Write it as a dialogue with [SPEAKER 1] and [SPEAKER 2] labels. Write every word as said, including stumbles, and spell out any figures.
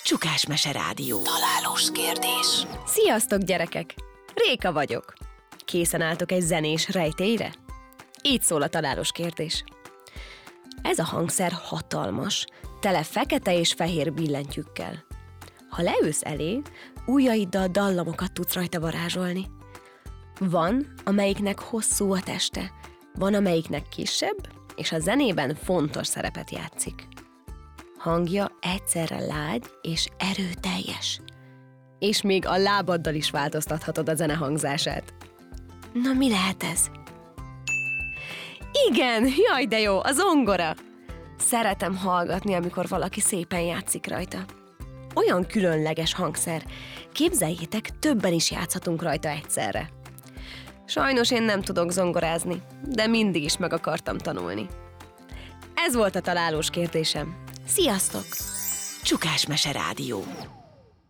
[SPEAKER 1] Csukás Mese Rádió. Találós kérdés.
[SPEAKER 2] Sziasztok, gyerekek! Réka vagyok. Készen álltok egy zenés rejtélyre? Így szól a találós kérdés. Ez a hangszer hatalmas, tele fekete és fehér billentyűkkel. Ha leülsz elé, ujjaiddal dallamokat tudsz rajta varázsolni. Van, amelyiknek hosszú a teste, van, amelyiknek kisebb, és a zenében fontos szerepet játszik. Hangja egyszerre lágy és erőteljes. És még a lábaddal is változtathatod a zene hangzását. Na, mi lehet ez? Igen, jaj de jó, a zongora! Szeretem hallgatni, amikor valaki szépen játszik rajta. Olyan különleges hangszer, képzeljétek, többen is játszhatunk rajta egyszerre. Sajnos én nem tudok zongorázni, de mindig is meg akartam tanulni. Ez volt a találós kérdésem. Sziasztok!
[SPEAKER 1] Csukás Mese Rádió.